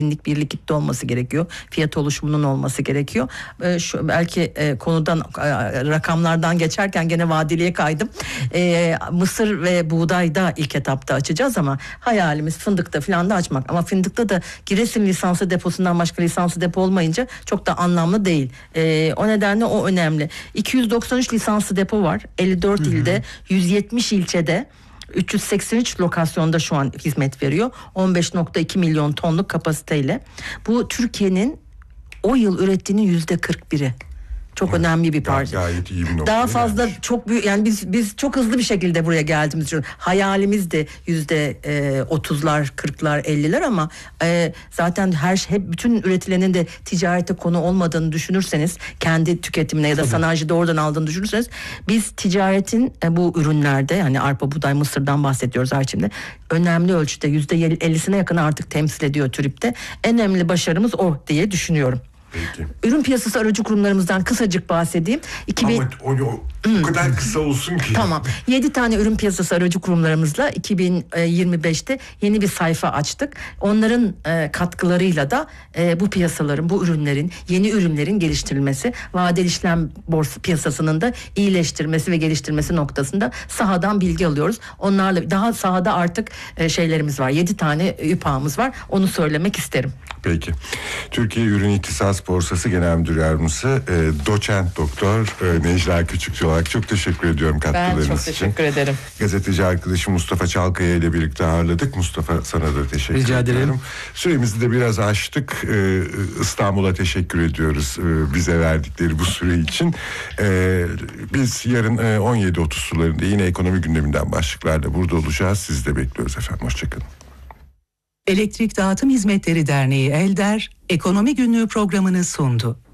birlikte olması gerekiyor. Fiyat oluşumunun olması gerekiyor. Şu belki konudan rakamlardan geçerken gene vadeliye kaydım. Mısır ve buğdayda ilk etapta açacağız ama hayalimiz fındıkta falan da açmak. Ama fındıkta da Giresun lisanslı deposundan başka lisanslı depo olmayınca çok da anlamlı değil. O nedenle o önemli. 293 lisanslı depo var. 54 ilde, 170 ilçede. 383 lokasyonda şu an hizmet veriyor. 15.2 milyon tonluk kapasiteyle. Bu Türkiye'nin o yıl ürettiğinin %41'i. Çok önemli bir parça. Gayet iyi bir nokta. Daha fazla çok büyük, yani biz çok hızlı bir şekilde buraya geldiğimiz için hayalimiz de %30'lar, 40'lar, 50'ler ama zaten hep bütün üretilenin de ticarete konu olmadığını düşünürseniz, kendi tüketimine ya da sanayide oradan aldığını düşünürseniz, biz ticaretin bu ürünlerde, yani arpa, buğday, mısırdan bahsediyoruz Ayçim'de, önemli ölçüde %50'sine yakın artık temsil ediyor TÜRİP'te. En önemli başarımız o diye düşünüyorum. Peki. Ürün piyasası aracı kurumlarımızdan kısacık bahsedeyim. Ama o kadar kısa olsun ki. Tamam. 7 tane ürün piyasası aracı kurumlarımızla 2025'te yeni bir sayfa açtık. Onların katkılarıyla da bu piyasaların, bu ürünlerin, yeni ürünlerin geliştirilmesi, vadeli işlem borsa piyasasının da iyileştirmesi ve geliştirmesi noktasında sahadan bilgi alıyoruz. Onlarla daha sahada artık şeylerimiz var. 7 tane ÜPA'mız var. Onu söylemek isterim. Peki. Türkiye Ürün İhtisas Borsası Genel Müdür Yardımcısı Doçent Doktor Necla Küçükçü olarak çok teşekkür ediyorum katkılarınız için. Ben çok teşekkür ederim. Gazeteci arkadaşım Mustafa Çalkaya ile birlikte ağırladık. Mustafa, sana da teşekkür ediyorum. Süremizi de biraz aştık. İstanbul'a teşekkür ediyoruz bize verdikleri bu süre için. Biz yarın 17.30 sularında yine ekonomi gündeminden başlıklarla burada olacağız. Sizi de bekliyoruz efendim. Hoşçakalın. Elektrik Dağıtım Hizmetleri Derneği ELDER, Ekonomi Günlüğü programını sundu.